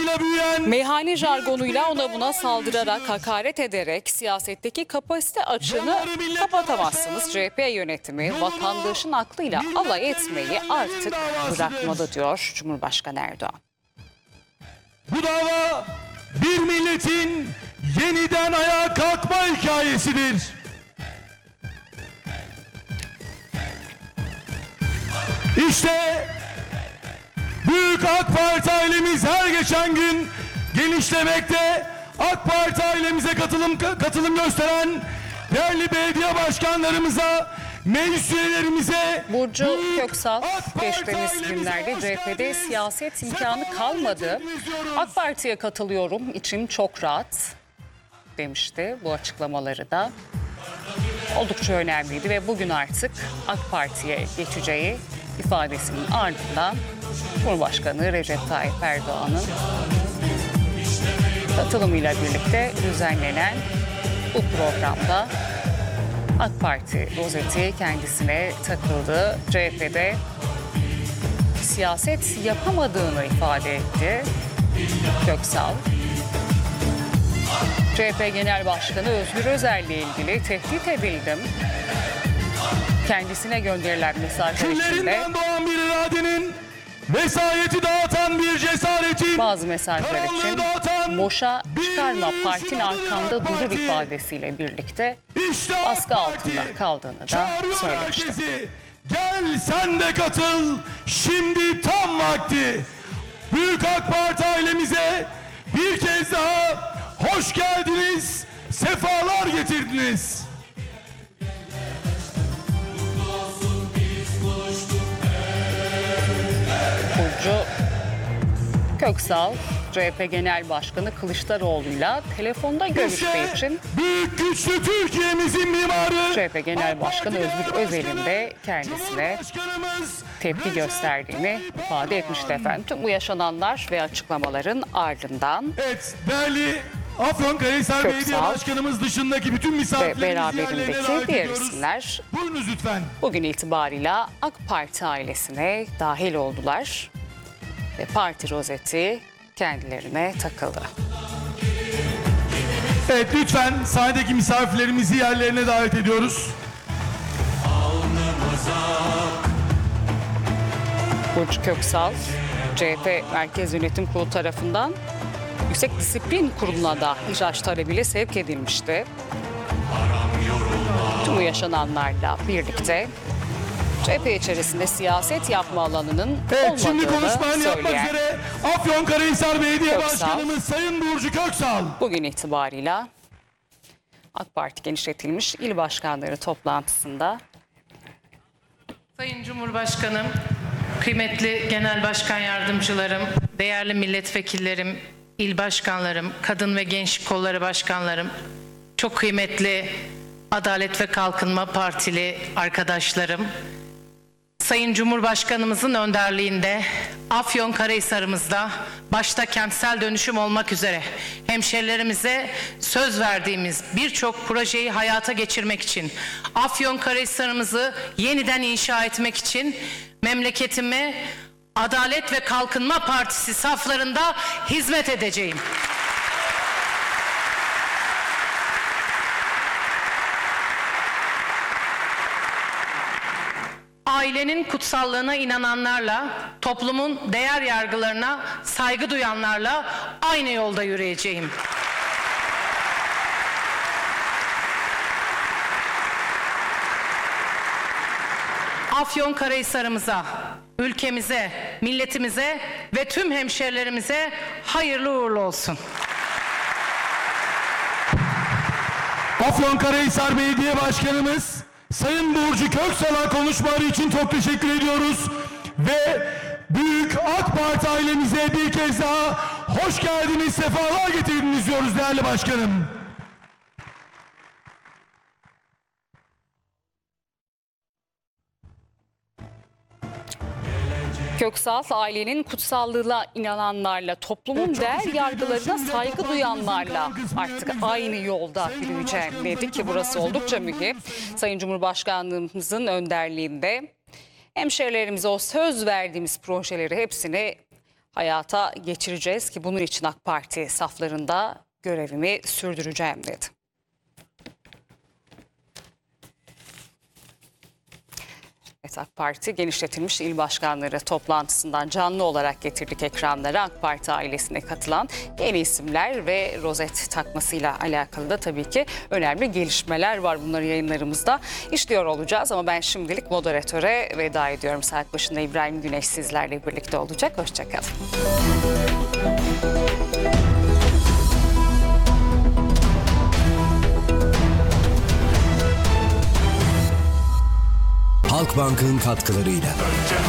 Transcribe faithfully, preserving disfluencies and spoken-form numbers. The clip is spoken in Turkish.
hızıyla büyüyen... Meyhane jargonuyla ona buna saldırarak, hakaret ederek siyasetteki kapasite açığını kapatamazsınız. C H P yönetimi vatandaşın aklıyla alay etmeyi artık bırakmalı diyor Cumhurbaşkanı Erdoğan. Bu dava bir milletin yeniden ayağa kalkma hikayesidir. İşte büyük AK Parti ailemiz her geçen gün genişlemekte. AK Parti ailemize katılım katılım gösteren değerli belediye başkanlarımıza, meclis üyelerimize... Burcu Köksal geçtiğimiz günlerde C H P'de siyaset imkanı kalmadı. AK Parti'ye katılıyorum, içim çok rahat demişti. Bu açıklamaları da oldukça önemliydi ve bugün artık AK Parti'ye geçeceği ifadesinin ardından Cumhurbaşkanı Recep Tayyip Erdoğan'ın katılımıyla birlikte düzenlenen bu programda AK Parti rozeti kendisine takıldı. C H P'de siyaset yapamadığını ifade etti Köksal. C H P Genel Başkanı Özgür Özel'le ilgili tehdit edildim. Kendisine gönderilen mesajlar içinde Küllerinden doğan bir iradenin, vesayeti dağıtan bir cesaretin, bazı mesajlar için boşa çıkarma, partin arkanda durur ifadesiyle birlikte işte baskı altında kaldığını da söylemişti. Herkesi, gel sen de katıl, şimdi tam vakti. Büyük AK Parti ailemize bir kez daha hoş geldiniz, sefalar getirdiniz. Burcu Köksal, C H P Genel Başkanı Kılıçdaroğlu'yla telefonda görüştüğü için büyük güçlü Türkiye'mizin mimarı C H P Genel Başkanı Özgür Özel'in de kendisine tepki gösterdiğini ifade etmişti efendim. Tüm bu yaşananlar ve açıklamaların ardından evet, değerli Afyonkarahisar Belediye Başkanımız dışındaki bütün misafirlerimizi ve beraberindeki diğer isimler buyurunuz lütfen. Bugün itibarıyla AK Parti ailesine dahil oldular ve parti rozeti kendilerine takıldı. Evet, lütfen sahnedeki misafirlerimizi yerlerine davet ediyoruz. Burcu Köksal, C H P Merkez Yönetim Kurulu tarafından Yüksek Disiplin Kurulu'na da ihraç talebiyle sevk edilmişti. Tüm bu yaşananlarla birlikte C H P içerisinde siyaset yapma alanının evet, şimdi olmadığını konuşmalarını yapmak söyleyen üzere Afyonkarahisar Belediye Köksal, Başkanımız Sayın Burcu Köksal. bugün itibarıyla AK Parti genişletilmiş il başkanları toplantısında Sayın Cumhurbaşkanım, kıymetli genel başkan yardımcılarım, değerli milletvekillerim, il başkanlarım, kadın ve gençlik kolları başkanlarım, çok kıymetli Adalet ve Kalkınma Partili arkadaşlarım, Sayın Cumhurbaşkanımızın önderliğinde Afyonkarahisar'ımızda başta kentsel dönüşüm olmak üzere hemşehrilerimize söz verdiğimiz birçok projeyi hayata geçirmek için, Afyonkarahisar'ımızı yeniden inşa etmek için memleketime Adalet ve Kalkınma Partisi saflarında hizmet edeceğim. Ailenin kutsallığına inananlarla, toplumun değer yargılarına saygı duyanlarla aynı yolda yürüyeceğim. Afyonkarahisar'ımıza, ülkemize, milletimize ve tüm hemşehrilerimize hayırlı uğurlu olsun. Afyonkarahisar Belediye Başkanımız Sayın Burcu Köksal'a konuşmaları için çok teşekkür ediyoruz. Ve büyük AK Parti ailemize bir kez daha hoş geldiniz, sefalar getirdiniz diyoruz değerli başkanım. Köksal, ailenin kutsallığına inananlarla, toplumun değer yargılarına saygı duyanlarla artık aynı yolda yürüyeceğim dedi ki burası oldukça mühim. Sayın Cumhurbaşkanlığımızın önderliğinde hemşehrilerimize o söz verdiğimiz projeleri hepsini hayata geçireceğiz ki bunun için AK Parti saflarında görevimi sürdüreceğim dedi. Evet, AK Parti genişletilmiş il başkanları toplantısından canlı olarak getirdik ekranlara. AK Parti ailesine katılan yeni isimler ve rozet takmasıyla alakalı da tabii ki önemli gelişmeler var. Bunları yayınlarımızda işliyor olacağız ama ben şimdilik moderatöre veda ediyorum. Saat başında İbrahim Güneş sizlerle birlikte olacak. Hoşçakalın. Halkbank'ın katkılarıyla.